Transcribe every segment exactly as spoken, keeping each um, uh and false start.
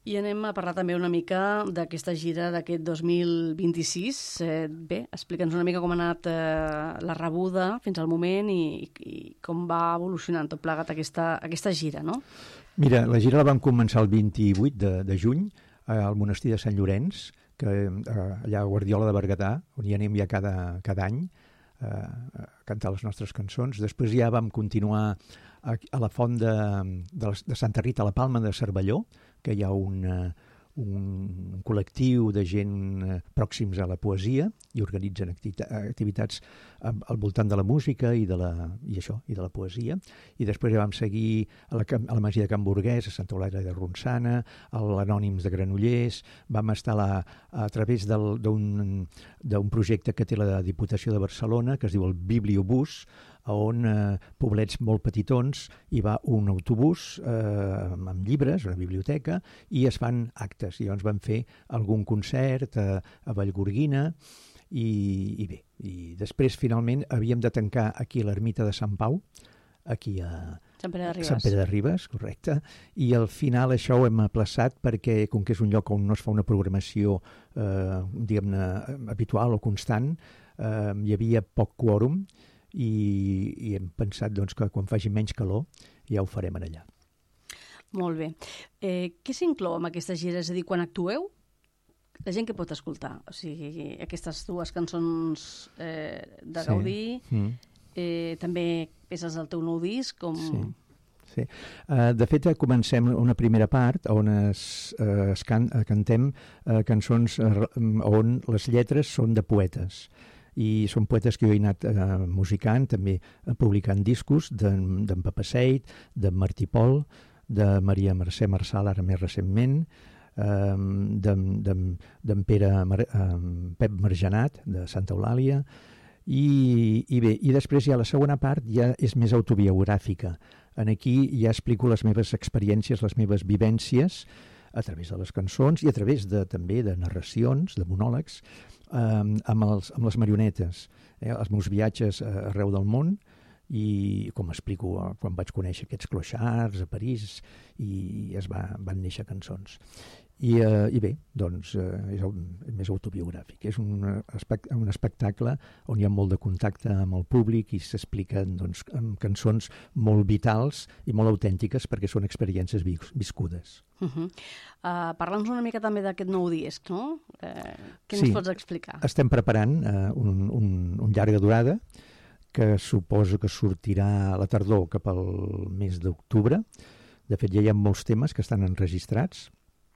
I anem a parlar també una mica d'aquesta gira d'aquest dos mil vint-i-sis. Eh, bé, explica'ns una mica com ha anat eh, la rebuda fins al moment i, i com va evolucionant tot plegat aquesta, aquesta gira, no? Mira, la gira la vam començar el vint-i-vuit de, de juny eh, al monestir de Sant Llorenç, que eh, allà a Guardiola de Berguedà, on hi anem ja cada, cada any eh, a cantar les nostres cançons. Després ja vam continuar a, a la font de, de, de Santa Rita a la Palma de Cervelló, que hi ha un, un col·lectiu de gent pròxims a la poesia i organitzen activitats al voltant de la música i de la, i això, i de la poesia. I després ja vam seguir a la, a la Masia de Can Burguès, a Santa Eulàlia de Ronçana, a l'Anònims de Granollers. Vam estar la, a través d'un projecte que té la Diputació de Barcelona, que es diu el Bibliobús, on eh, poblets molt petitons hi va un autobús eh, amb llibres, una biblioteca, i es fan actes. I llavors vam fer algun concert a, a Vallgorguina i, i bé. I després, finalment, havíem de tancar aquí a l'ermita de Sant Pau, aquí a Sant Pere de Ribes. Sant Pere de Ribes, correcte. I al final això ho hem aplaçat perquè, com que és un lloc on no es fa una programació eh, diguem-ne habitual o constant, eh, hi havia poc quòrum, i, i hem pensat doncs, que quan faci menys calor ja ho farem allà. Molt bé. Eh, què s'inclou amb aquesta gira? És a dir, quan actueu, la gent que pot escoltar? O sigui, aquestes dues cançons eh, de sí. Gaudí, mm. eh, també peces del teu nou disc, com... Sí. Sí. Uh, de fet, comencem una primera part on es, uh, es can, uh, cantem uh, cançons uh, on les lletres són de poetes. I són poetes que jo he anat eh, musicant, també publicant discos d'en Papaseit, d'en Martí Pol, de Maria Mercè Marçal, ara més recentment, eh, d'en Pere Mar eh, Pep Margenat, de Santa Eulàlia, i, i bé, i després ja la segona part ja és més autobiogràfica. En aquí ja explico les meves experiències, les meves vivències, a través de les cançons i a través de, també de narracions, de monòlegs, eh, amb, els, amb les marionetes, eh, els meus viatges arreu del món, i com explico quan vaig conèixer aquests clochards a París i es va, van néixer cançons. I, eh, i bé, doncs eh, és més autobiogràfic. És un, espect un espectacle on hi ha molt de contacte amb el públic i s'expliquen doncs, amb cançons molt vitals i molt autèntiques perquè són experiències vis viscudes. Uh -huh. uh, Parla'ns una mica també d'aquest nou disc, no? Uh, què sí, ens pots explicar? Estem preparant uh, un, un, un llarga durada que suposo que sortirà a la tardor cap al mes d'octubre. De fet, ja hi ha molts temes que estan enregistrats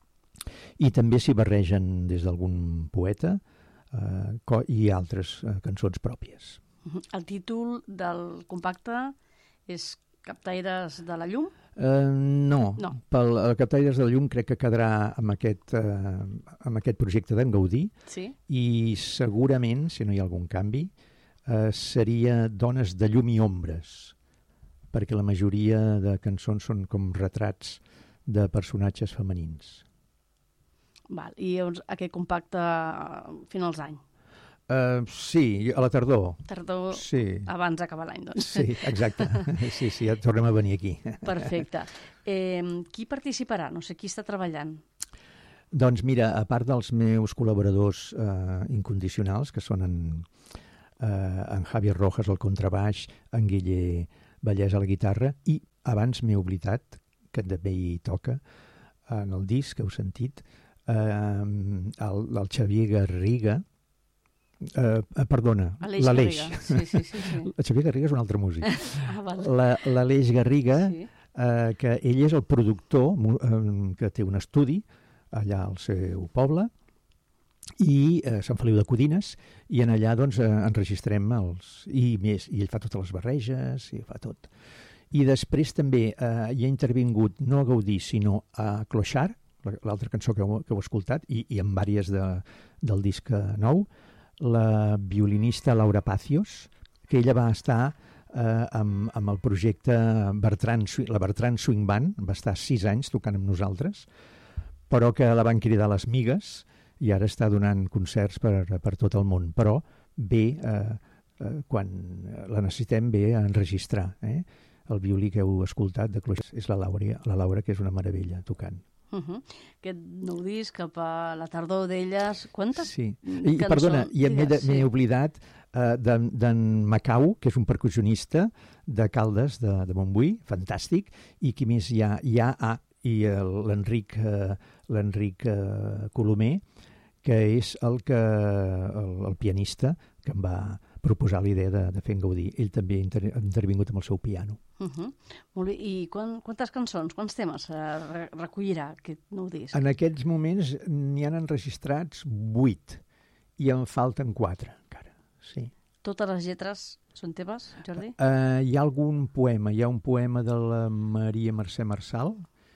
i també s'hi barregen des d'algun poeta eh, i altres eh, cançons pròpies. El títol del compacte és Captaires de la llum? Uh, no, no. Pel el Captaires de la llum crec que quedarà amb aquest, uh, amb aquest projecte d'en Gaudí, sí? I segurament, si no hi ha algun canvi, uh, seria Dones de llum i ombres, perquè la majoria de cançons són com retrats de personatges femenins. Val. I llavors aquest compacte a finals d'any? Uh, sí, a la tardor. Tardor, sí. Abans d'acabar l'any, doncs. Sí, exacte. Sí, sí, ja tornem a venir aquí. Perfecte. Eh, qui participarà? No sé, qui està treballant? Doncs mira, a part dels meus col·laboradors eh, incondicionals, que són en, eh, en Javier Rojas al contrabaix, en Guille Vallès a la guitarra, i abans m'he oblidat, que també hi toca, en el disc que heu sentit, eh, el, el Xavier Garriga, Uh, uh, perdona, l'Aleix. Sí, sí, sí, sí. El Xavier Garriga és un altre músic. Ah, vale. L'Aleix Garriga, sí. uh, que ell és el productor uh, que té un estudi allà al seu poble, i uh, Sant Feliu de Codines, i en allà doncs, uh, enregistrem els... I més, i ell fa totes les barreges, i fa tot. I després també uh, hi ha intervingut, no a Gaudí, sinó a Clochard, l'altra cançó que heu, que heu escoltat, i, i en vàries de, del disc nou, la violinista Laura Pacios, que ella va estar eh, amb, amb el projecte Bertran, la Bertran Swing Band, va estar sis anys tocant amb nosaltres, però que la van cridar les migues i ara està donant concerts per, per tot el món. Però bé, eh, eh, quan la necessitem, bé a enregistrar. Eh? El violí que heu escoltat de Clochard és la Laura, la Laura, que és una meravella tocant. Uh -huh. Aquest nou disc, cap a la tardor d'elles... Quantes sí. I, I, perdona, i m'he sí. oblidat uh, d'en Macau, que és un percussionista de Caldes, de, de Montbui, fantàstic, i qui més hi ha? Hi ha ah, i l'Enric uh, l'Enric uh, Colomer, que és el, que, el, el pianista que em va proposar la idea de, de fer en Gaudí. Ell també ha inter intervingut amb el seu piano. Uh -huh. Molt bé. I quan, quantes cançons, quants temes eh, recollirà aquest nou disc? En aquests moments n'hi han enregistrats vuit i en falten quatre encara, sí. Totes les lletres són teves, Jordi? Uh, hi ha algun poema, hi ha un poema de la Maria Mercè Marçal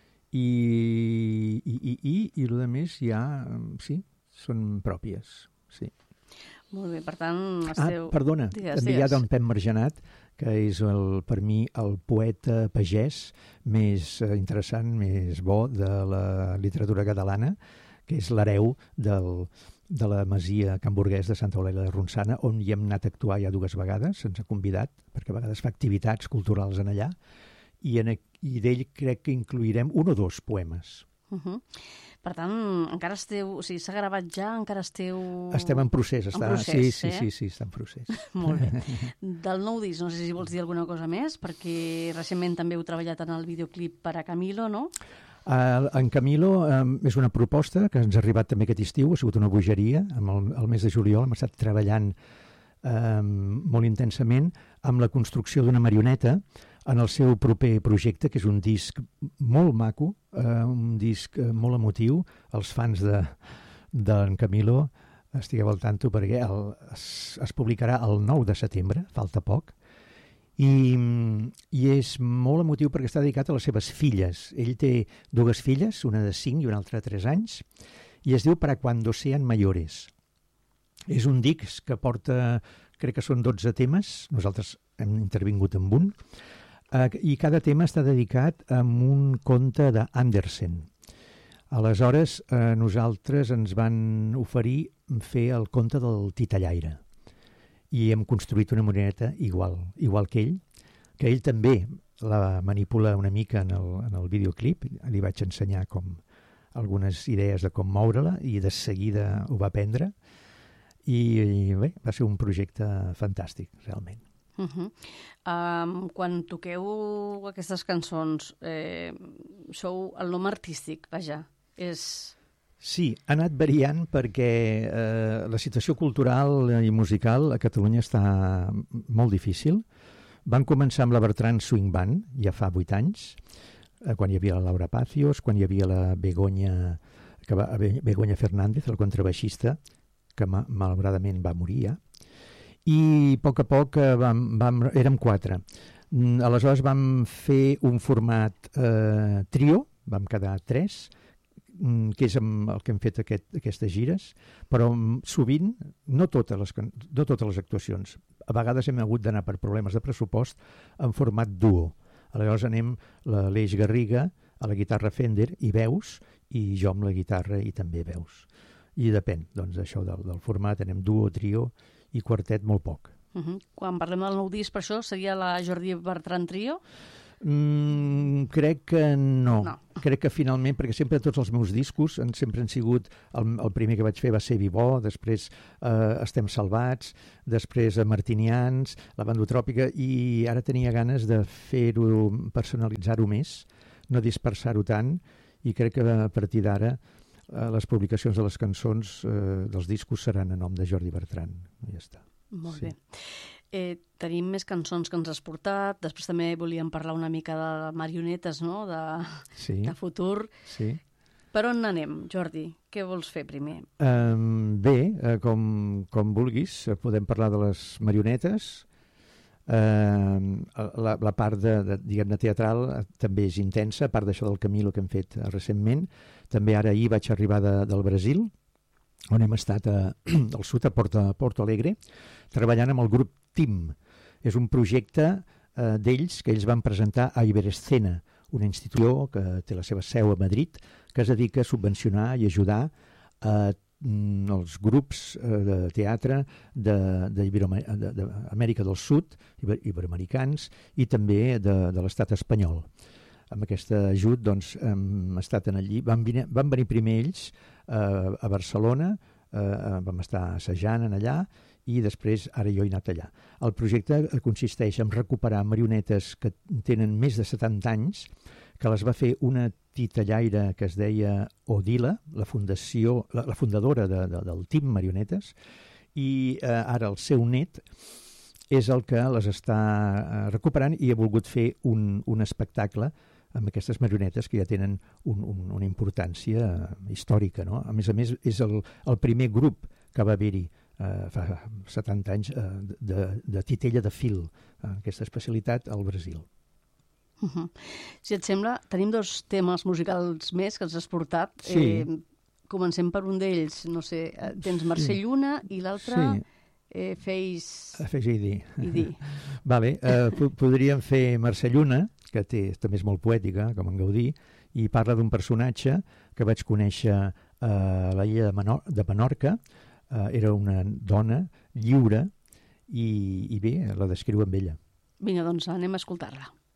i i, i, i, i el més hi ha, sí, són pròpies, sí. Molt bé, per tant, esteu... Ah, perdona, digues, també digues. hi ha d'en Pep Margenat, que és el, per mi el poeta pagès més interessant, més bo de la literatura catalana, que és l'hereu del, de la masia Can Burguès de Santa Eulàlia de Ronçana, on hi hem anat a actuar ja dues vegades, se'ns ha convidat, perquè a vegades fa activitats culturals en allà, i, en, i d'ell crec que incluirem un o dos poemes. Uh -huh. Per tant, encara esteu... O sigui, s'ha gravat ja, encara esteu... Estem en procés. Està... En procés, sí, sí, eh? sí, sí, està en procés. Molt bé. Del nou disc, no sé si vols dir alguna cosa més, perquè recentment també heu treballat en el videoclip per a Camilo, no? Uh, en Camilo um, és una proposta que ens ha arribat també aquest estiu, ha sigut una bogeria, amb el, el mes de juliol hem estat treballant um, molt intensament amb la construcció d'una marioneta en el seu proper projecte, que és un disc molt maco, eh, un disc molt emotiu. Els fans de d'en Camilo estigueu al tanto perquè el, es, es publicarà el nou de setembre, falta poc, i, i és molt emotiu perquè està dedicat a les seves filles. Ell té dues filles, una de cinc i una altra de tres anys, i es diu Para cuando sean mayores. És un disc que porta, crec que són dotze temes, nosaltres hem intervingut amb un, Uh, i cada tema està dedicat a un conte d'Andersen. Aleshores, uh, nosaltres ens van oferir fer el conte del titellaire i hem construït una marioneta igual, igual que ell, que ell també la manipula una mica en el, en el videoclip. Li vaig ensenyar com algunes idees de com moure-la i de seguida ho va aprendre i, i bé, va ser un projecte fantàstic, realment. Uh -huh. um, quan toqueu aquestes cançons, eh, sou el nom artístic, vaja, és... Sí, ha anat variant perquè eh, la situació cultural i musical a Catalunya està molt difícil. Van començar amb la Bertran Swing Band, ja fa vuit anys, eh, quan hi havia la Laura Pacios, quan hi havia la Begoña, que va, Begoña Fernández, el contrabaixista, que ma, malauradament va morir ja, i a poc a poc vam, vam, érem quatre. Aleshores vam fer un format eh, trio, vam quedar tres, que és amb el que hem fet aquest, aquestes gires, però sovint, no totes, les, no totes les actuacions, a vegades hem hagut d'anar per problemes de pressupost en format duo. Aleshores anem l'Aleix Garriga a la guitarra Fender i veus, i jo amb la guitarra i també veus. I depèn, doncs, això del, del format, anem duo, trio i quartet molt poc. Uh -huh. Quan parlem del nou disc, per això, seria la Jordi Bertran Trio? Mm, crec que no. no. Crec que finalment, perquè sempre tots els meus discos en, sempre han sigut, el, el primer que vaig fer va ser Vivó, després eh, Estem Salvats, després eh, Martinians, la Bandotròpica, i ara tenia ganes de fer-ho, personalitzar-ho més, no dispersar-ho tant, i crec que a partir d'ara les publicacions de les cançons eh, dels discos seran a nom de Jordi Bertran. I ja està. Molt sí. bé. Eh, tenim més cançons que ens has portat. Després també volíem parlar una mica de marionetes, no? De, sí. de futur. Sí. Per on anem, Jordi? Què vols fer primer? Um, bé, uh, com, com vulguis. Podem parlar de les marionetes. Uh, la, la part de, de, diguem-ne, teatral també és intensa, a part d'això del Camilo que hem fet uh, recentment. També ara ahir vaig arribar de, del Brasil, on hem estat a, al sud, a Porto, a Porto Alegre, treballant amb el grup TIM. És un projecte uh, d'ells que ells van presentar a Iberescena, una institució que té la seva seu a Madrid, que es dedica a subvencionar i ajudar a els grups de teatre d'Amèrica del Sud, iberoamericans, i també de, de l'estat espanyol. amb aquest ajut doncs, hem estat en allí. Van venir, van venir primer ells eh, a Barcelona, eh, vam estar assajant en allà, i després ara jo he anat allà. El projecte consisteix en recuperar marionetes que tenen més de setanta anys, que les va fer una titellaire que es deia Odila, la, fundació, la, la fundadora de, de, del Team Marionetes, i eh, ara el seu net és el que les està eh, recuperant i ha volgut fer un, un espectacle amb aquestes marionetes que ja tenen un, un, una importància històrica, no? A més a més, és el, el primer grup que va haver-hi eh, fa setanta anys eh, de, de titella de fil, eh, aquesta especialitat al Brasil. Uh-huh. Si et sembla, tenim dos temes musicals més que ens has portat. Sí. Eh, comencem per un d'ells, no sé, tens Mercè Lluna i l'altre... Sí. Eh, feis... Feis i dir. I dir. Vale, eh, podríem fer Mercè Lluna, que té, també és molt poètica, com en Gaudí, i parla d'un personatge que vaig conèixer a la illa de, Menor, de Menorca. Eh, era una dona lliure i, i bé, la descriu amb ella. Vinga, doncs anem a escoltar-la.